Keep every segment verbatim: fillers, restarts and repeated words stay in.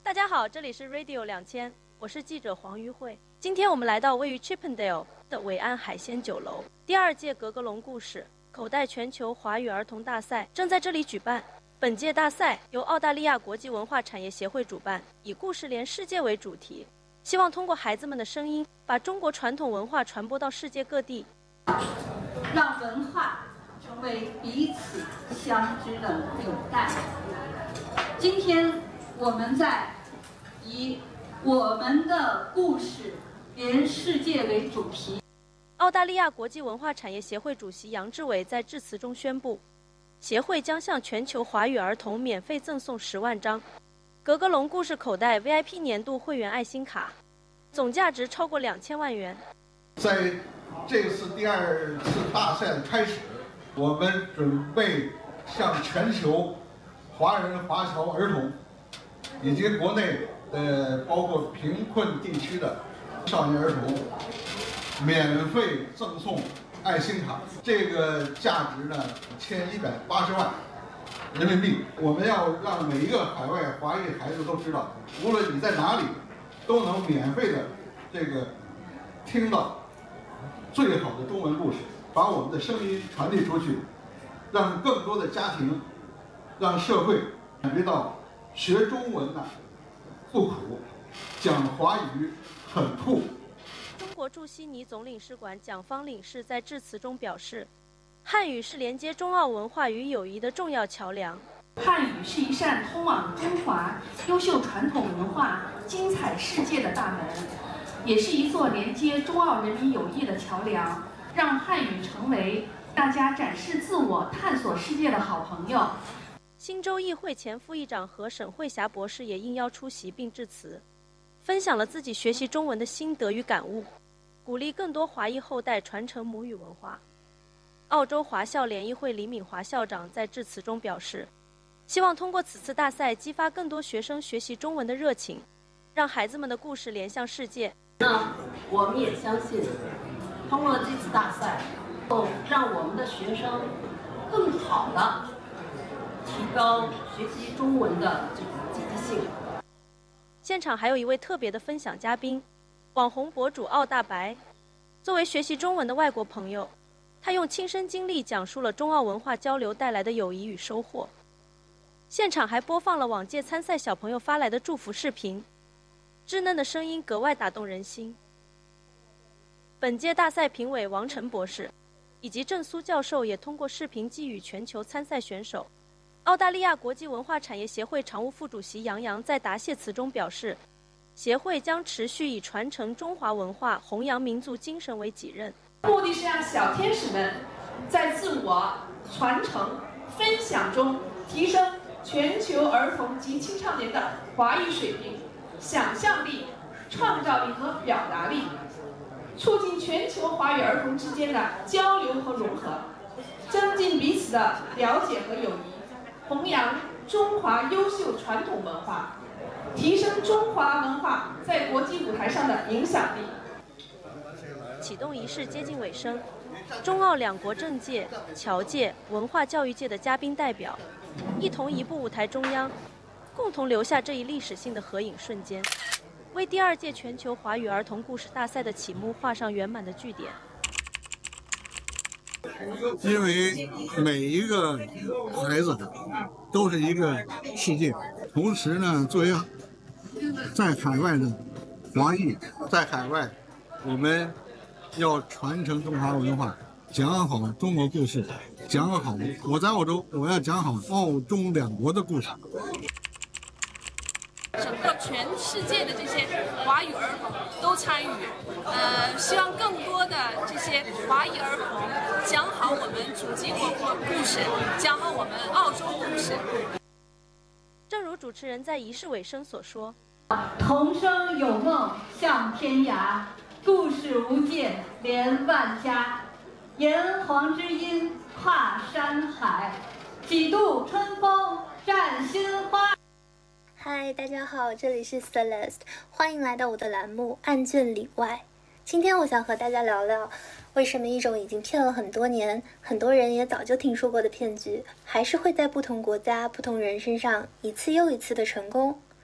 大家好，这里是 Radio 两千，我是记者黄于慧。今天我们来到位于 Chippendale 的伟安海鲜酒楼，第二届格格龙故事口袋全球华语儿童大赛正在这里举办。本届大赛由澳大利亚国际文化产业协会主办，以故事连世界为主题，希望通过孩子们的声音，把中国传统文化传播到世界各地， 让文化成为彼此相知的纽带。今天我们在以我们的故事连世界为主题。 澳大利亚国际文化产业协会主席杨志伟在致辞中宣布，协会将向全球华语儿童免费赠送十万张格格龙故事口袋 V I P 年度会员爱心卡，总价值超过两千万元。 在这次第二次大赛的开始，我们准备向全球华人华侨儿童以及国内的包括贫困地区的少年儿童免费赠送爱心卡，这个价值呢一千一百八十万人民币。我们要让每一个海外华裔孩子都知道，无论你在哪里，都能免费的这个听到最好的中文故事，把我们的声音传递出去，让更多的家庭，让社会感觉到学中文呢、啊、不苦，讲华语很酷。 中国驻悉尼总领事馆蒋方领事在致辞中表示，汉语是连接中澳文化与友谊的重要桥梁。 汉语是一扇通往中华优秀传统文化、精彩世界的大门，也是一座连接中澳人民友谊的桥梁，让汉语成为大家展示自我、探索世界的好朋友。 新州议会前副议长何沈慧霞博士也应邀出席并致辞，分享了自己学习中文的心得与感悟，鼓励更多华裔后代传承母语文化。澳洲华校联谊会李敏华校长在致辞中表示，希望通过此次大赛激发更多学生学习中文的热情，让孩子们的故事连向世界。 那我们也相信，通过这次大赛，后让我们的学生更好的提高学习中文的这种积极性。 现场还有一位特别的分享嘉宾，网红博主奥大白。作为学习中文的外国朋友，他用亲身经历讲述了中澳文化交流带来的友谊与收获。现场还播放了往届参赛小朋友发来的祝福视频，稚嫩的声音格外打动人心。本届大赛评委王晨博士以及郑苏教授也通过视频寄语全球参赛选手。澳大利亚国际文化产业协会常务副主席杨洋在答谢词中表示，协会将持续以传承中华文化、弘扬民族精神为己任， 目的是让小天使们在自我传承、分享中提升全球儿童及青少年的华语水平、想象力、创造力和表达力，促进全球华语儿童之间的交流和融合，增进彼此的了解和友谊，弘扬中华优秀传统文化，提升中华文化在国际舞台上的影响力。 启动仪式接近尾声，中澳两国政界、侨界、文化教育界的嘉宾代表一同移步舞台中央，共同留下这一历史性的合影瞬间，为第二届全球华语儿童故事大赛的启幕画上圆满的句点。 因为每一个孩子都是一个世界，同时呢，作为在海外的华裔，在海外我们要传承中华文化，讲好中国故事，讲好我在澳洲，我要讲好澳中两国的故事。 整个全世界的这些华语儿童都参与，呃，希望更多的这些华裔儿童讲好我们祖籍国故事，讲好我们澳洲故事。 正如主持人在仪式尾声所说， 童声有梦向天涯，故事无界连万家，炎黄之音跨山海，几度春风占新花。 嗨，大家好，这里是 Celeste， 欢迎来到我的栏目案卷里外。今天我想和大家聊聊，为什么一种已经骗了很多年，很多人也早就听说过的骗局，还是会在不同国家、不同人身上一次又一次的成功。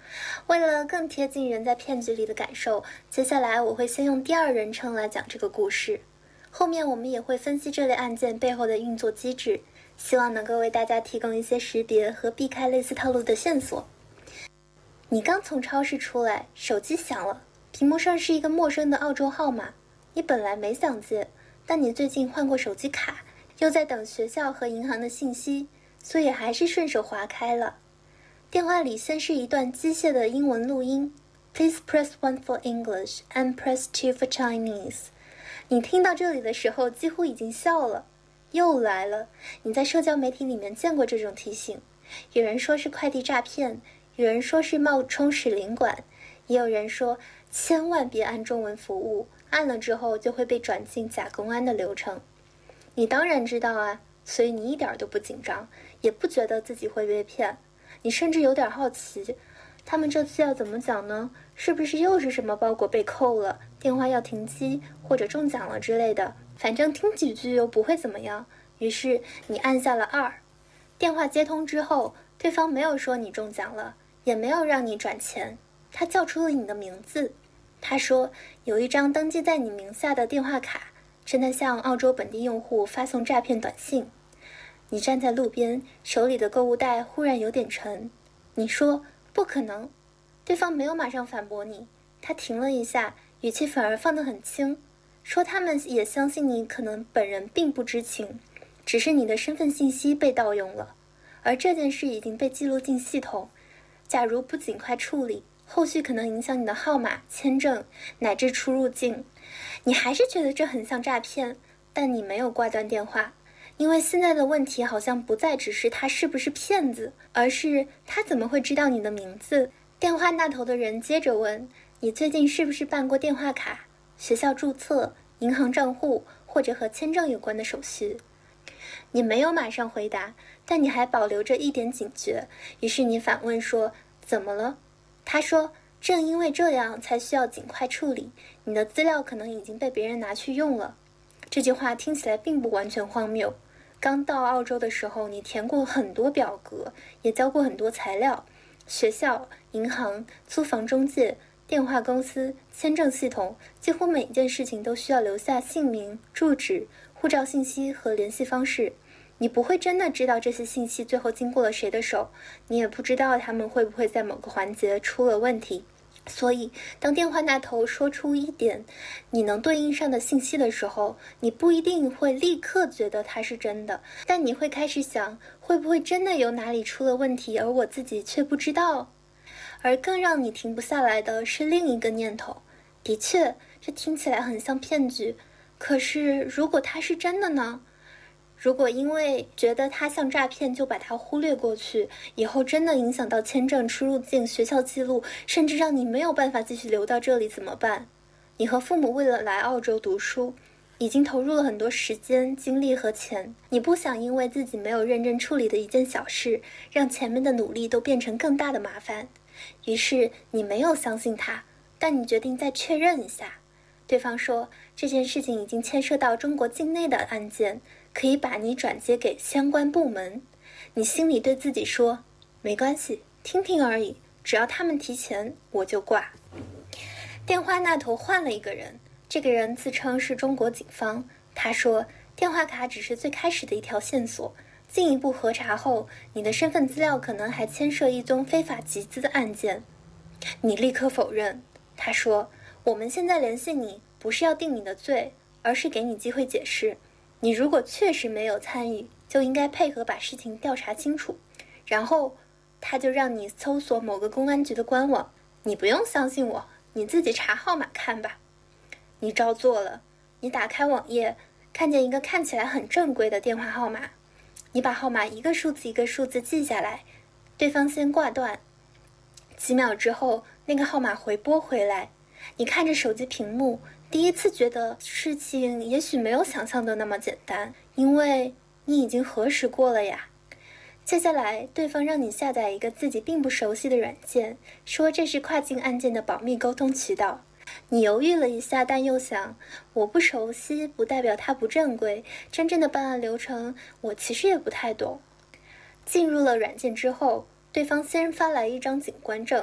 为了更贴近人在骗局里的感受，接下来我会先用第二人称来讲这个故事，后面我们也会分析这类案件背后的运作机制，希望能够为大家提供一些识别和避开类似套路的线索。你刚从超市出来，手机响了，屏幕上是一个陌生的澳洲号码，你本来没想接，但你最近换过手机卡，又在等学校和银行的信息，所以还是顺手划开了。电话里先是一段机械的英文录音 Please press one for English and press two for Chinese。 你听到这里的时候几乎已经笑了，又来了，你在社交媒体里面见过这种提醒，有人说是快递诈骗，有人说是冒充使领馆，也有人说千万别按中文服务，按了之后就会被转进假公安的流程。你当然知道啊，所以你一点都不紧张，也不觉得自己会被骗，你甚至有点好奇，他们这次要怎么讲呢？是不是又是什么包裹被扣了，电话要停机，或者中奖了之类的？反正听几句又不会怎么样。于是你按下了二。电话接通之后，对方没有说你中奖了，也没有让你转钱，他叫出了你的名字。他说有一张登记在你名下的电话卡，正在向澳洲本地用户发送诈骗短信。你站在路边，手里的购物袋忽然有点沉。你说不可能。对方没有马上反驳你，他停了一下，语气反而放得很轻，说他们也相信你可能本人并不知情，只是你的身份信息被盗用了，而这件事已经被记录进系统，假如不尽快处理，后续可能影响你的号码、签证乃至出入境。你还是觉得这很像诈骗，但你没有挂断电话，因为现在的问题好像不再只是他是不是骗子，而是他怎么会知道你的名字。电话那头的人接着问，你最近是不是办过电话卡、学校注册、银行账户或者和签证有关的手续？你没有马上回答，但你还保留着一点警觉，于是你反问说，怎么了？他说，正因为这样才需要尽快处理，你的资料可能已经被别人拿去用了。这句话听起来并不完全荒谬。刚到澳洲的时候，你填过很多表格，也交过很多材料，学校、银行、租房中介、电话公司、签证系统，几乎每一件事情都需要留下姓名、住址、护照信息和联系方式。你不会真的知道这些信息最后经过了谁的手，你也不知道他们会不会在某个环节出了问题。所以当电话那头说出一点你能对应上的信息的时候，你不一定会立刻觉得它是真的，但你会开始想，会不会真的有哪里出了问题，而我自己却不知道。而更让你停不下来的是另一个念头，的确这听起来很像骗局，可是如果它是真的呢？如果因为觉得它像诈骗就把它忽略过去，以后真的影响到签证、出入境、学校记录，甚至让你没有办法继续留到这里怎么办？你和父母为了来澳洲读书，已经投入了很多时间、精力和钱，你不想因为自己没有认真处理的一件小事，让前面的努力都变成更大的麻烦。于是你没有相信他，但你决定再确认一下。对方说，这件事情已经牵涉到中国境内的案件，可以把你转接给相关部门。你心里对自己说，没关系，听听而已，只要他们提钱，我就挂。电话那头换了一个人，这个人自称是中国警方。他说，电话卡只是最开始的一条线索，进一步核查后，你的身份资料可能还牵涉一宗非法集资的案件。你立刻否认。他说，我们现在联系你，不是要定你的罪，而是给你机会解释。你如果确实没有参与，就应该配合把事情调查清楚。然后他就让你搜索某个公安局的官网，你不用相信我，你自己查号码看吧。你照做了，你打开网页，看见一个看起来很正规的电话号码，你把号码一个数字一个数字记下来，对方先挂断，几秒之后那个号码回拨回来，你看着手机屏幕，第一次觉得事情也许没有想象的那么简单，因为你已经核实过了呀。接下来对方让你下载一个自己并不熟悉的软件，说这是跨境案件的保密沟通渠道。你犹豫了一下，但又想，我不熟悉不代表它不正规，真正的办案流程我其实也不太懂。进入了软件之后，对方先发来一张警官证，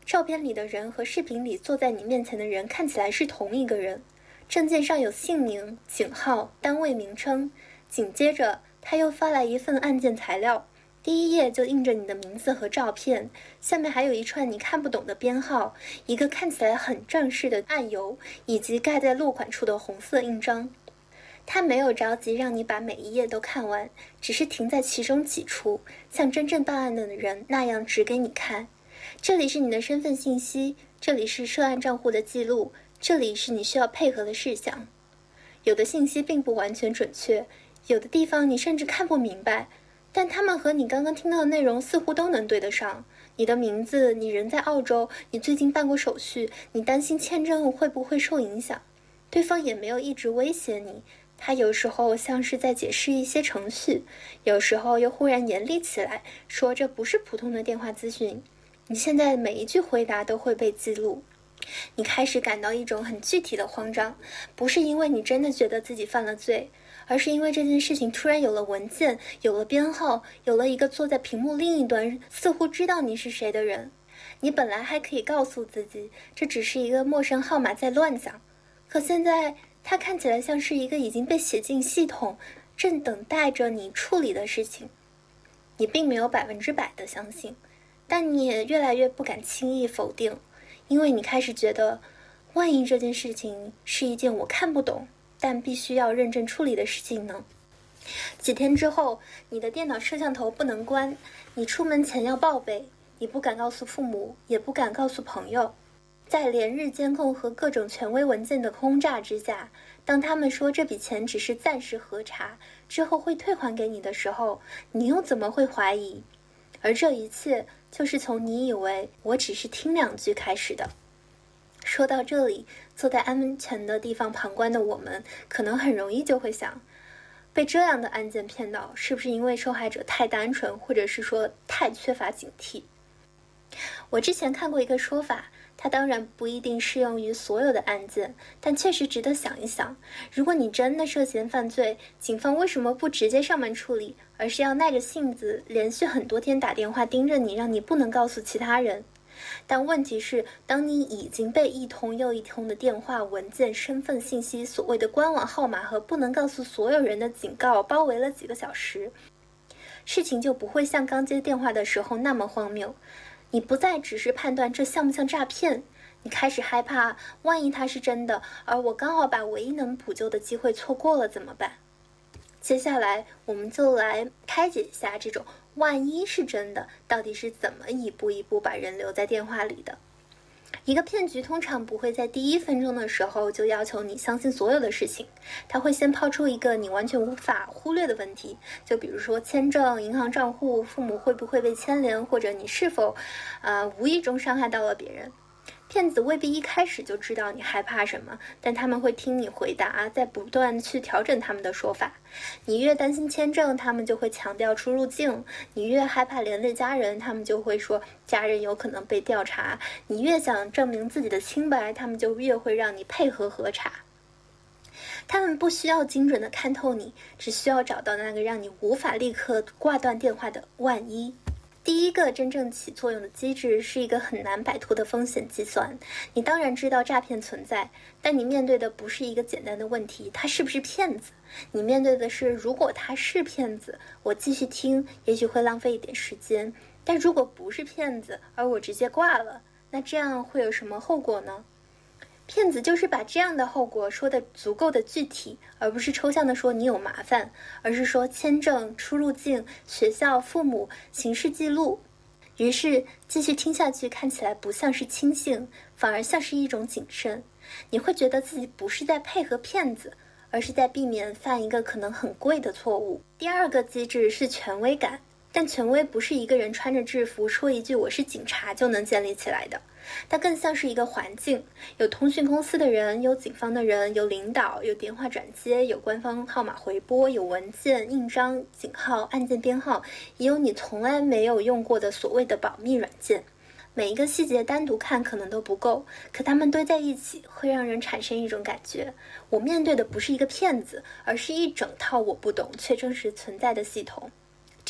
照片里的人和视频里坐在你面前的人看起来是同一个人，证件上有姓名、警号、单位名称。紧接着他又发来一份案件材料，第一页就印着你的名字和照片，下面还有一串你看不懂的编号，一个看起来很正式的案由，以及盖在落款处的红色印章。他没有着急让你把每一页都看完，只是停在其中几处，像真正办案的人那样指给你看。这里是你的身份信息，这里是涉案账户的记录，这里是你需要配合的事项。有的信息并不完全准确，有的地方你甚至看不明白，但他们和你刚刚听到的内容似乎都能对得上。你的名字，你人在澳洲，你最近办过手续，你担心签证会不会受影响。对方也没有一直威胁你，他有时候像是在解释一些程序，有时候又忽然严厉起来，说这不是普通的电话咨询。你现在每一句回答都会被记录。你开始感到一种很具体的慌张，不是因为你真的觉得自己犯了罪，而是因为这件事情突然有了文件，有了编号，有了一个坐在屏幕另一端似乎知道你是谁的人。你本来还可以告诉自己这只是一个陌生号码在乱响，可现在它看起来像是一个已经被写进系统，正等待着你处理的事情。你并没有百分之百的相信，但你也越来越不敢轻易否定，因为你开始觉得，万一这件事情是一件我看不懂但必须要认真处理的事情呢？几天之后，你的电脑摄像头不能关，你出门前要报备，你不敢告诉父母，也不敢告诉朋友。在连日监控和各种权威文件的轰炸之下，当他们说这笔钱只是暂时核查，之后会退还给你的时候，你又怎么会怀疑？而这一切就是从你以为我只是听两句开始的。说到这里，坐在安全的地方旁观的我们，可能很容易就会想，被这样的案件骗到，是不是因为受害者太单纯，或者是说太缺乏警惕？我之前看过一个说法，它当然不一定适用于所有的案件，但确实值得想一想。如果你真的涉嫌犯罪，警方为什么不直接上门处理，而是要耐着性子连续很多天打电话盯着你，让你不能告诉其他人？但问题是，当你已经被一通又一通的电话、文件、身份信息、所谓的官网号码和不能告诉所有人的警告包围了几个小时，事情就不会像刚接电话的时候那么荒谬。你不再只是判断这像不像诈骗，你开始害怕，万一它是真的，而我刚好把唯一能补救的机会错过了怎么办？接下来我们就来开解一下这种万一是真的到底是怎么一步一步把人留在电话里的。一个骗局通常不会在第一分钟的时候就要求你相信所有的事情，他会先抛出一个你完全无法忽略的问题，就比如说签证、银行账户、父母会不会被牵连，或者你是否呃无意中伤害到了别人。骗子未必一开始就知道你害怕什么，但他们会听你回答，再不断去调整他们的说法。你越担心签证，他们就会强调出入境；你越害怕连累家人，他们就会说家人有可能被调查；你越想证明自己的清白，他们就越会让你配合核查。他们不需要精准的看透你，只需要找到那个让你无法立刻挂断电话的万一。第一个真正起作用的机制是一个很难摆脱的风险计算。你当然知道诈骗存在，但你面对的不是一个简单的问题，他是不是骗子？你面对的是，如果他是骗子，我继续听，也许会浪费一点时间；但如果不是骗子，而我直接挂了，那这样会有什么后果呢？骗子就是把这样的后果说得足够的具体，而不是抽象的说你有麻烦，而是说签证、出入境、学校、父母、刑事记录。于是继续听下去看起来不像是轻信，反而像是一种谨慎。你会觉得自己不是在配合骗子，而是在避免犯一个可能很贵的错误。第二个机制是权威感，但权威不是一个人穿着制服说一句我是警察就能建立起来的，它更像是一个环境，有通讯公司的人，有警方的人，有领导，有电话转接，有官方号码回拨，有文件、印章、警号、案件编号，也有你从来没有用过的所谓的保密软件。每一个细节单独看可能都不够，可它们堆在一起会让人产生一种感觉，我面对的不是一个骗子，而是一整套我不懂却真实存在的系统。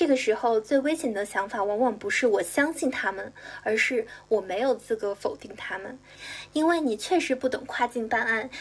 这个时候最危险的想法往往不是我相信他们，而是我没有资格否定他们。因为你确实不懂跨境办案，